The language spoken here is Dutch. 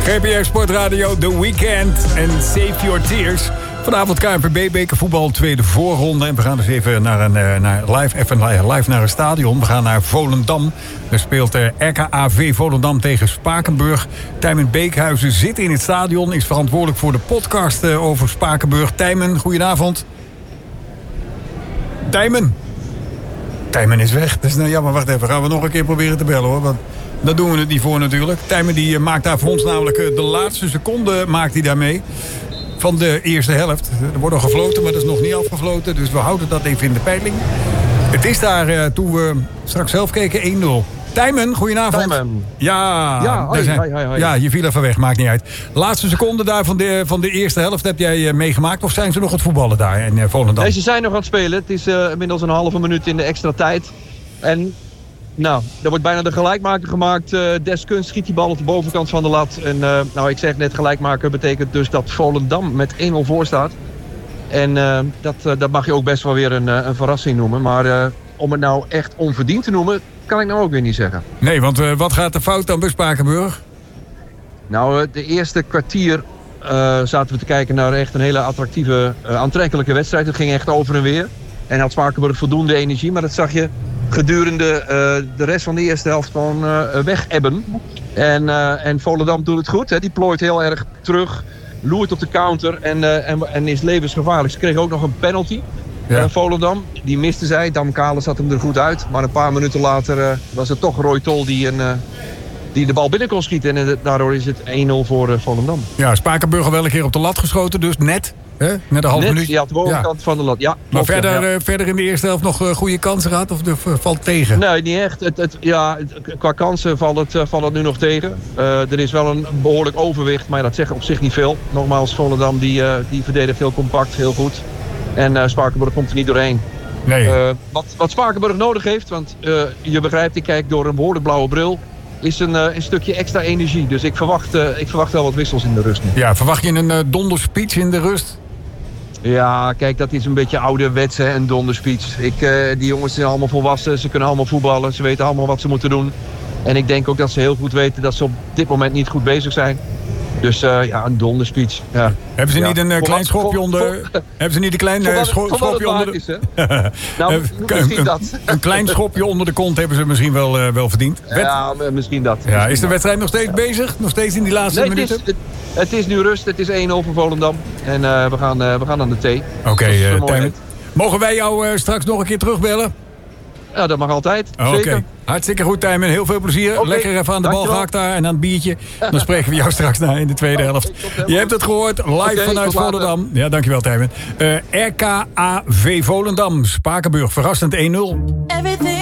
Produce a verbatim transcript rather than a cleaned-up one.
G P S Sportradio, The Weekend en Save Your Tears. Vanavond K N V B-bekervoetbal, tweede voorronde. En we gaan dus even naar een, naar live, even live naar een stadion. We gaan naar Volendam. Daar speelt R K A V Volendam tegen Spakenburg. Tijmen Beekhuizen zit in het stadion. Is verantwoordelijk voor de podcast over Spakenburg. Tijmen, goedenavond. Tijmen. Tijmen is weg. Dat is nou jammer. Wacht even. Gaan we nog een keer proberen te bellen, hoor. Want daar doen we het niet voor natuurlijk. Tijmen die maakt daar voor ons namelijk de laatste seconde maakt hij daarmee. Van de eerste helft. Er wordt al gefloten, maar dat is nog niet afgefloten. Dus we houden dat even in de peiling. Het is daar, uh, toen we straks zelf keken, één nul. Tijmen, goedenavond. Tijmen. Ja, ja, hoi, zijn, hoi, hoi, hoi. ja, je viel even weg, maakt niet uit. Laatste seconde daar van de, van de eerste helft heb jij uh, meegemaakt. Of zijn ze nog aan het voetballen daar in uh, Volendam? Nee, ze zijn nog aan het spelen. Het is uh, inmiddels een halve minuut in de extra tijd. En nou, er wordt bijna de gelijkmaker gemaakt. Uh, Deskunst schiet die bal op de bovenkant van de lat. En uh, nou, ik zeg net gelijkmaker betekent dus dat Volendam met één nul voor staat. En uh, dat, uh, dat mag je ook best wel weer een, uh, een verrassing noemen. Maar uh, om het nou echt onverdiend te noemen, kan ik nou ook weer niet zeggen. Nee, want uh, wat gaat er fout dan bij Spakenburg? Nou, uh, de eerste kwartier uh, zaten we te kijken naar echt een hele attractieve, uh, aantrekkelijke wedstrijd. Het ging echt over en weer. En had Spakenburg voldoende energie, maar dat zag je gedurende uh, de rest van de eerste helft gewoon uh, weg-ebben. En, uh, en Volendam doet het goed. Hè. Die plooit heel erg terug. Loert op de counter en, uh, en, en is levensgevaarlijk. Ze kregen ook nog een penalty. Ja. Uh, Volendam, die miste zij. Dam Kale zat hem er goed uit. Maar een paar minuten later uh, was het toch Roy Tol die, een, uh, die de bal binnen kon schieten. En uh, daardoor is het één nul voor uh, Volendam. Ja, Spakenburg al wel een keer op de lat geschoten. Dus net. Hè? Net een half Net, minuut. Ja, de bovenkant ja. van de lat. Ja, maar verder, ja. uh, verder in de eerste helft nog uh, goede kansen gehad? Of uh, valt tegen? Nee, niet echt. Het, het, ja, het, qua kansen valt het, uh, valt het nu nog tegen. Uh, er is wel een behoorlijk overwicht, maar dat zegt op zich niet veel. Nogmaals, Volendam die, uh, die verdedigt heel compact, heel goed. En uh, Spakenburg komt er niet doorheen. Nee. Uh, wat, wat Spakenburg nodig heeft, want uh, je begrijpt, ik kijk door een behoorlijk blauwe bril, is een, uh, een stukje extra energie. Dus ik verwacht, uh, ik verwacht wel wat wissels in de rust nu. Ja, verwacht je een uh, donderspeech in de rust? Ja, kijk, dat is een beetje ouderwets, hè, een donderspeech. Ik, uh, die jongens zijn allemaal volwassen, ze kunnen allemaal voetballen, ze weten allemaal wat ze moeten doen. En ik denk ook dat ze heel goed weten dat ze op dit moment niet goed bezig zijn. Dus uh, ja, een donderspeech. Ja. Hebben ze ja. niet een uh, klein wat, schopje voor, onder... voor, hebben ze niet een klein uh, scho schopje onder... De... Is, nou, misschien een, dat. Een klein schopje onder de kont hebben ze misschien wel, uh, wel verdiend. Ja, misschien dat. Ja, misschien is de dat. wedstrijd nog steeds bezig? Nog steeds in die laatste nee, minuten? Het is, het, het is nu rust. Het is één nul voor Volendam. En uh, we, gaan, uh, we gaan aan de thee. Oké, okay, uh, mogen wij jou uh, straks nog een keer terugbellen? Ja, dat mag altijd. Oké, okay. Hartstikke goed, Tijmen. Heel veel plezier. Okay. Lekker even aan de bal gehakt daar en aan het biertje. Dan spreken we jou straks na in de tweede helft. Je hebt het gehoord, live okay, vanuit Volendam. Ja, dankjewel, Tijmen. Uh, R K A V Volendam, Spakenburg, verrassend één nul.